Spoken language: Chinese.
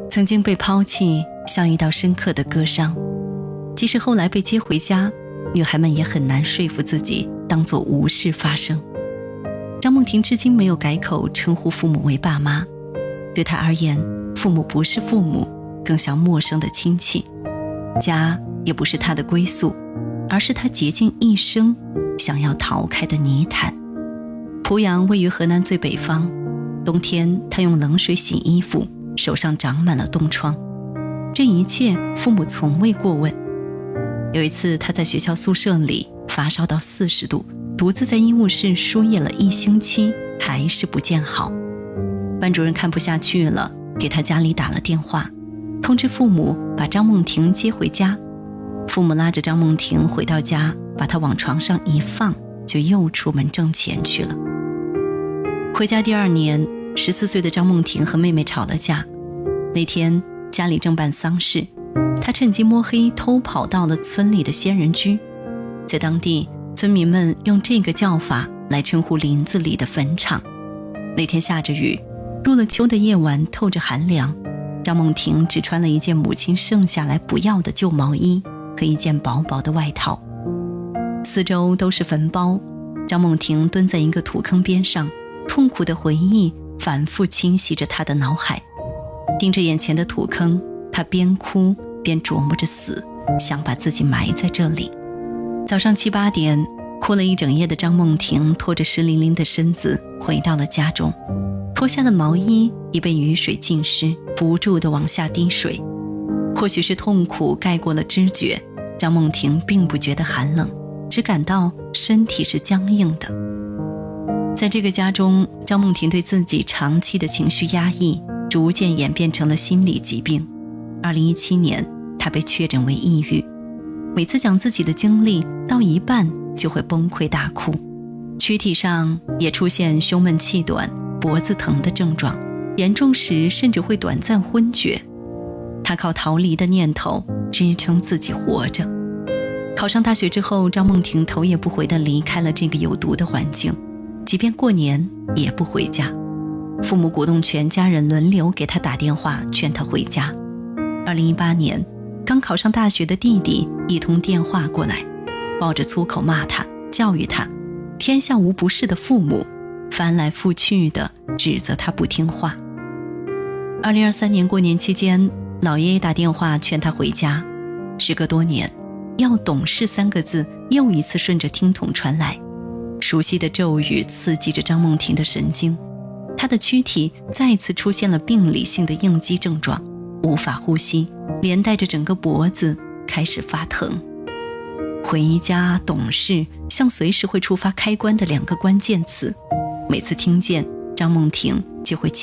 曾经被抛弃，像一道深刻的割伤。即使后来被接回家，女孩们也很难说服自己当作无事发生。张梦婷至今没有改口称呼父母为爸妈，对她而言，父母不是父母，更像陌生的亲戚。家也不是她的归宿，而是她竭尽一生想要逃开的泥潭。濮阳位于河南最北方，冬天她用冷水洗衣服，手上长满了冻疮。这一切父母从未过问。有一次她在学校宿舍里发烧到40度，独自在医务室输液了1星期，还是不见好。班主任看不下去了，给她家里打了电话，通知父母把张梦婷接回家。父母拉着张梦婷回到家，把她往床上一放，就又出门挣钱去了。回家第2年，14岁的张梦婷和妹妹吵了架。那天家里正办丧事，她趁机摸黑偷跑到了村里的仙人居。在当地，村民们用这个叫法来称呼林子里的坟场。那天下着雨，入了秋的夜晚透着寒凉，张梦婷只穿了一件母亲剩下来不要的旧毛衣和一件薄薄的外套。四周都是坟包，张梦婷蹲在一个土坑边上，痛苦的回忆反复侵袭着她的脑海。盯着眼前的土坑，她边哭边琢磨着死，想把自己埋在这里。早上7、8点，哭了一整夜的张梦婷拖着湿淋淋的身子回到了家中，脱下的毛衣已被雨水浸湿，不住地往下滴水。或许是痛苦盖过了知觉，张梦婷并不觉得寒冷，只感到身体是僵硬的。在这个家中，张梦婷对自己长期的情绪压抑逐渐演变成了心理疾病。2017年，她被确诊为抑郁。每次讲自己的经历到一半就会崩溃大哭，躯体上也出现胸闷气短、脖子疼的症状，严重时甚至会短暂昏厥。她靠逃离的念头支撑自己活着。考上大学之后，张梦婷头也不回地离开了这个有毒的环境，即便过年也不回家。父母鼓动全家人轮流给她打电话劝她回家。2018年，刚考上大学的弟弟一通电话过来，抱着粗口骂他，教育他天下无不是的父母，翻来覆去的指责他不听话。2023年过年期间，老爷爷打电话劝他回家。时隔多年，要懂事3个字又一次顺着听筒传来，熟悉的咒语刺激着张梦婷的神经，她的躯体再次出现了病理性的应激症状，无法呼吸，连带着整个脖子开始发疼。回家、懂事像随时会触发开关的2个关键词，每次听见，张梦婷就会